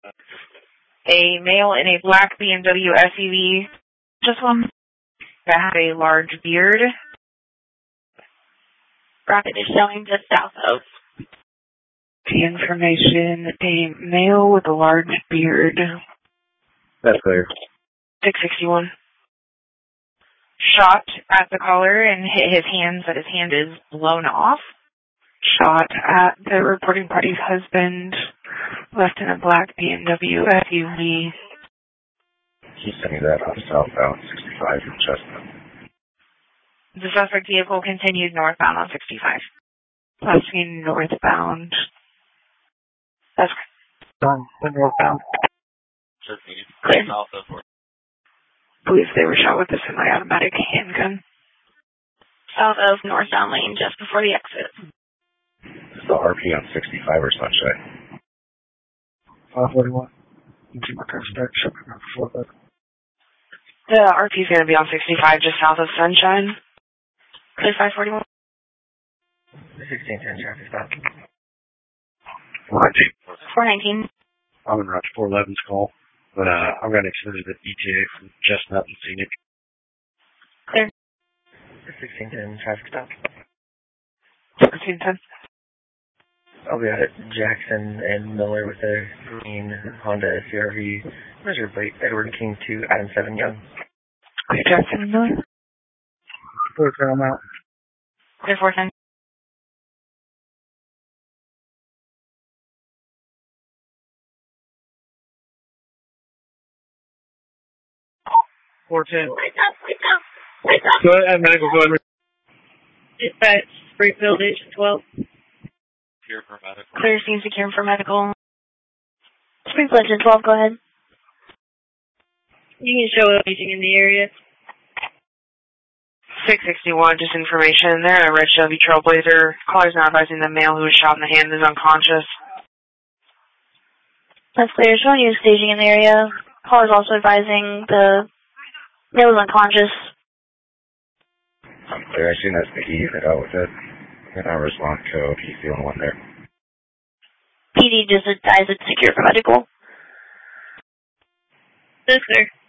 A male in a black BMW SUV, just one that had a large beard. Rapid is showing just south of. The information, a male with a large beard. That's clear. 661. Shot at the caller and hit his hand, but his hand is blown off. Shot at the reporting party's husband, left in a black BMW SUV. He's sending that on southbound 65 from Chestnut. The suspect vehicle continued northbound on 65. Last seen northbound. That's northbound. Clear. Believe they were shot with a semi-automatic handgun. South of northbound lane, just before the exit. Is the RP on 65 or Sunshine? 541. The RP is going to be on 65, just south of Sunshine. Clear 541. 1610 traffic stop. 419. I'm in Route 411's call, but I'm going to extend the ETA from Chestnut and Scenic. Clear. 1610 traffic stop. 1610. I'll be at Jackson and Miller with a green Honda CRV. Measure plate Edward King 2, Adam 7 Young. Clear Jackson and Miller. Clear Paramount. Clear 410. Wake up, wake up, wake up. Go ahead, medical, go ahead. Dispatch, Springfield, Agent 12. Secure for medical. Clear scene secure for medical. Springfield, Agent 12, go ahead. You can show aging in the area. 661, just information. They're in a red Chevy Trailblazer. Caller's now advising the male who was shot in the hand is unconscious. That's clear. Showing you staging in the area. Caller's also advising the male is unconscious. I'm clear. I seen that's the E that out with it. And I respond code. He's the only one there. PD just advised it's secure for medical. That's clear.